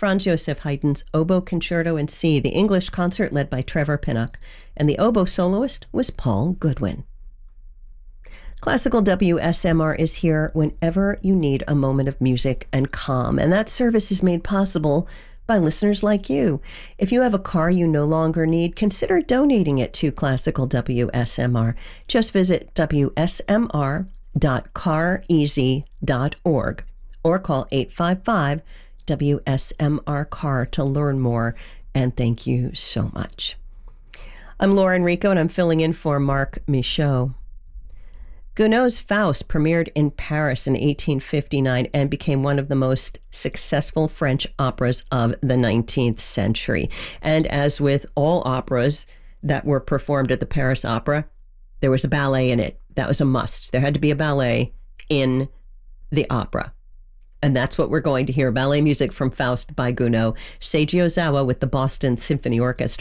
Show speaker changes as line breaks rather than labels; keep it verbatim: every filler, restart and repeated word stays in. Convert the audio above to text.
Franz Joseph Haydn's Oboe Concerto in C, the English concert led by Trevor Pinnock, and the oboe soloist was Paul Goodwin. Classical W S M R is here whenever you need a moment of music and calm, and that service is made possible by listeners like you. If you have a car you no longer need, consider donating it to Classical W S M R. Just visit w s m r dot car easy dot org or call eight five five W S M R car to learn more, and thank you so much. I'm Lauren Rico, and I'm filling in for Mark Michaud. Gounod's Faust premiered in Paris in eighteen fifty-nine and became one of the most successful French operas of the nineteenth century. And as with all operas that were performed at the Paris Opera, there was a ballet in it. That was a must. There had to be a ballet in the opera. And that's what we're going to hear, ballet music from Faust by Gounod, Seiji Ozawa with the Boston Symphony Orchestra.